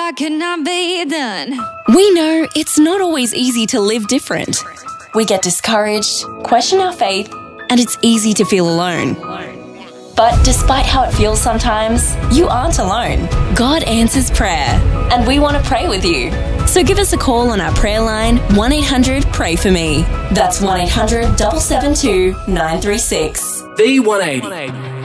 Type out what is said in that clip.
why cannot be done? We know it's not always easy to live different. We get discouraged, question our faith, and it's easy to feel alone. But despite how it feels sometimes, you aren't alone. God answers prayer, and we want to pray with you. So give us a call on our prayer line, 1-800-PRAY-FOR-ME. That's 1-800-772-936. V180.